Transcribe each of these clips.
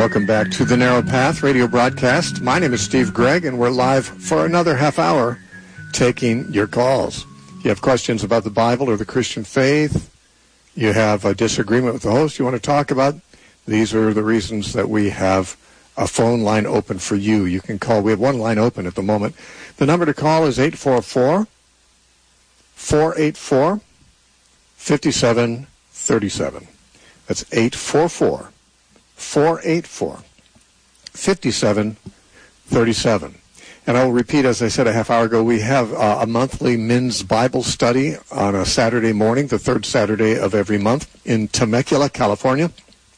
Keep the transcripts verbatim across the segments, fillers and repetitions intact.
Welcome back to the Narrow Path radio broadcast. My name is Steve Gregg, and we're live for another half hour taking your calls. You have questions about the Bible or the Christian faith, you have a disagreement with the host you want to talk about, these are the reasons that we have a phone line open for you. You can call. We have one line open at the moment. The number to call is eight four four, four eight four, five seven three seven. That's eight four four, four eight four, five seven three seven. And I will repeat, as I said a half hour ago, we have uh, a monthly men's Bible study on a Saturday morning, the third Saturday of every month in Temecula, California.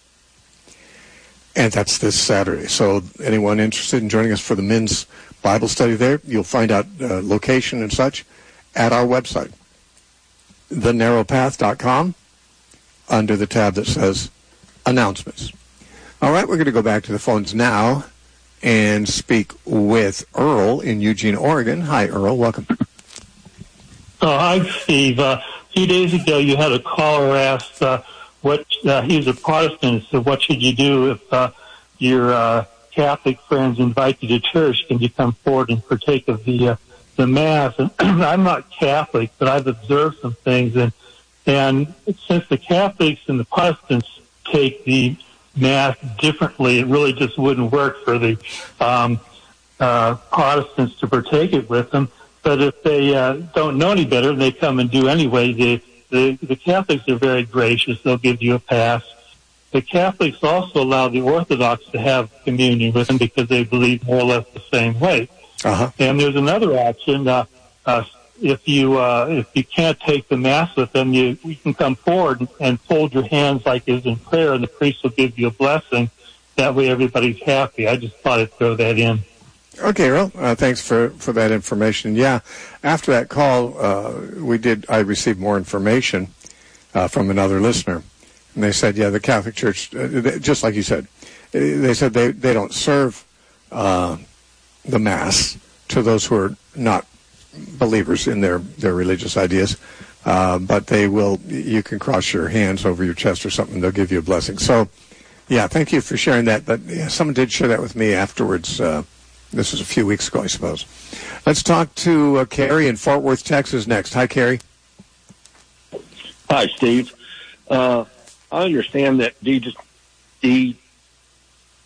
And that's this Saturday. So anyone interested in joining us for the men's Bible study there, you'll find out uh, location and such at our website, the narrow path dot com, under the tab that says Announcements. All right, we're going to go back to the phones now and speak with Earl in Eugene, Oregon. Hi, Earl. Welcome. Oh, hi, Steve. Uh, a few days ago, you had a caller ask uh, what uh, he's a Protestant, so what should you do if uh, your uh, Catholic friends invite you to church? Can you come forward and partake of the uh, the Mass? And I'm not Catholic, but I've observed some things, and and since the Catholics and the Protestants take the Mass differently, it really just wouldn't work for the um, uh, Protestants to partake it with them. But if they uh, don't know any better and they come and do anyway, the, the, the Catholics are very gracious. They'll give you a pass. The Catholics also allow the Orthodox to have communion with them because they believe more or less the same way. Uh-huh. And there's another option. Uh, uh, if you uh, if you can't take the Mass with them, you, you can come forward and fold your hands like is in prayer, and the priest will give you a blessing. That way everybody's happy. I just thought I'd throw that in. Okay, Earl. Uh, thanks for, for that information. Yeah, after that call, uh, we did. I received more information uh, from another listener, and they said, yeah, the Catholic Church, uh, they, just like you said, they said they they don't serve uh, the Mass to those who are not believers in their their religious ideas, uh, but they will. You can cross your hands over your chest or something. They'll give you a blessing. So, yeah, thank you for sharing that. But yeah, someone did share that with me afterwards. Uh, This was a few weeks ago, I suppose. Let's talk to uh, Carrie in Fort Worth, Texas next. Hi, Carrie. Hi, Steve. Uh, I understand that de-